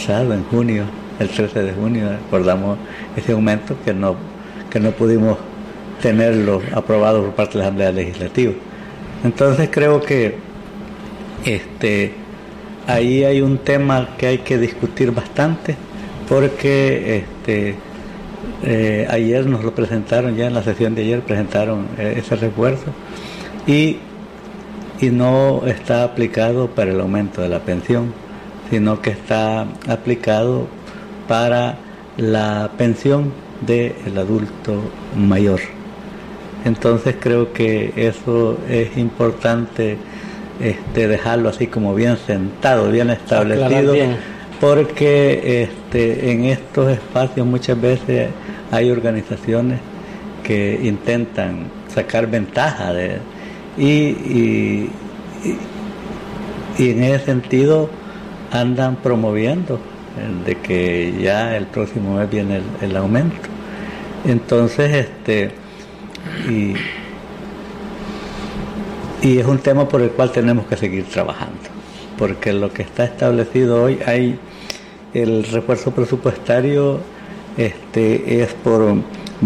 pasado, en junio, el 13 de junio, acordamos ese aumento que no pudimos tenerlo aprobado por parte de la Asamblea Legislativa. Entonces creo que ahí hay un tema que hay que discutir bastante, porque ayer nos lo presentaron, ya en la sesión de ayer presentaron ese refuerzo y no está aplicado para el aumento de la pensión, sino que está aplicado para la pensión del adulto mayor. Entonces creo que eso es importante dejarlo así como bien sentado, bien establecido, bien. Porque en estos espacios muchas veces hay organizaciones que intentan sacar ventaja y en ese sentido andan promoviendo de que ya el próximo mes viene el aumento. Entonces y es un tema por el cual tenemos que seguir trabajando, porque lo que está establecido hoy, hay el refuerzo presupuestario es por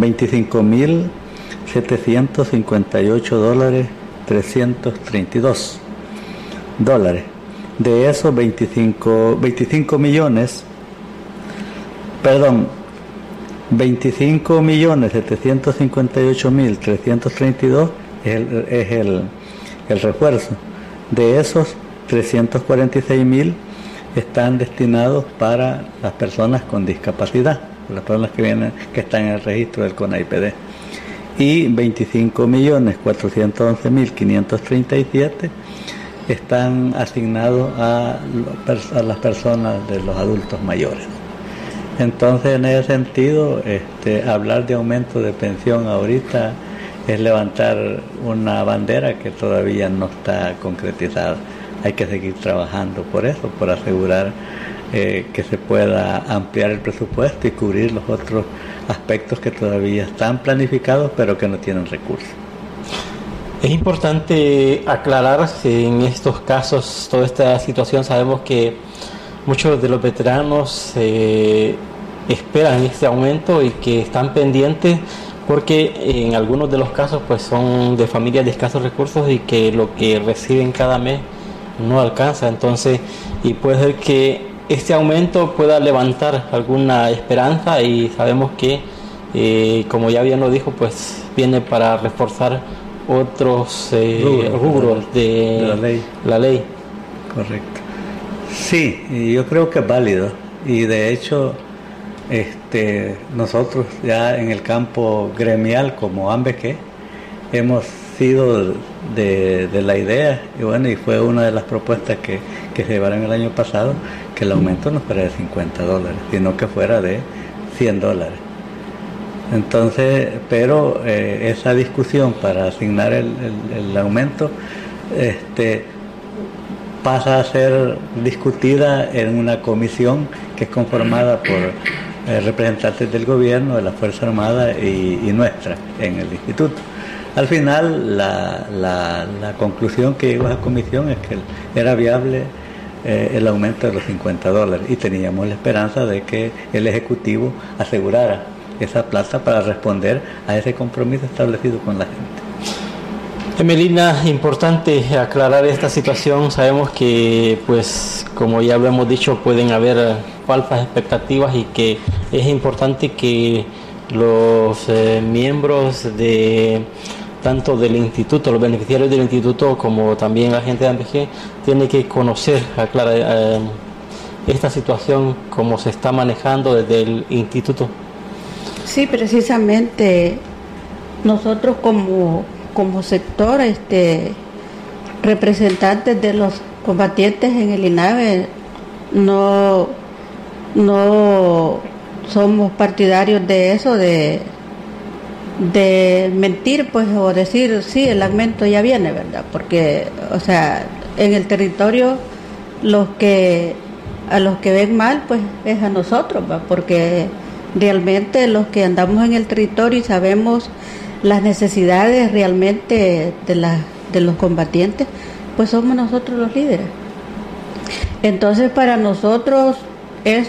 $25,758,332. De esos 25.758.332 es el refuerzo. De esos, 346.000 están destinados para las personas con discapacidad, las personas que están en el registro del CONAIPD, y 25.411.537 están asignados a las personas de los adultos mayores. Entonces, en ese sentido, hablar de aumento de pensión ahorita es levantar una bandera que todavía no está concretizada. Hay que seguir trabajando por eso, por asegurar que se pueda ampliar el presupuesto y cubrir los otros aspectos que todavía están planificados pero que no tienen recursos. Es importante aclarar que en estos casos, toda esta situación, sabemos que muchos de los veteranos esperan este aumento y que están pendientes, porque en algunos de los casos pues son de familias de escasos recursos y que lo que reciben cada mes no alcanza. Entonces, y puede ser que este aumento pueda levantar alguna esperanza, y sabemos que como ya bien lo dijo, pues viene para reforzar otros rubros de la ley. Correcto. Sí, y yo creo que es válido, y de hecho nosotros ya en el campo gremial como AMBEQUE hemos sido de la idea, y bueno, y fue una de las propuestas que se llevaron el año pasado, que el aumento no fuera de $50, sino que fuera de $100. Entonces, pero esa discusión para asignar el aumento pasa a ser discutida en una comisión que es conformada por representantes del gobierno, de la Fuerza Armada y nuestra en el instituto. Al final, la conclusión que llegó a la comisión es que era viable el aumento de los $50, y teníamos la esperanza de que el Ejecutivo asegurara esa plata para responder a ese compromiso establecido con la gente. Emelina, importante aclarar esta situación. Sabemos que, pues, como ya lo hemos dicho, pueden haber falsas expectativas, y que es importante que los miembros de tanto del instituto, los beneficiarios del instituto, como también la gente de AMBG, tiene que conocer, aclarar esta situación, cómo se está manejando desde el instituto. Sí, precisamente nosotros como sector, representantes de los combatientes en el INAVE, no somos partidarios de eso, de mentir, pues, o decir sí, el aumento ya viene, ¿verdad? Porque, o sea, en el territorio a los que ven mal, pues es a nosotros, ¿va? Porque realmente los que andamos en el territorio y sabemos las necesidades realmente de los combatientes, pues somos nosotros los líderes. Entonces, para nosotros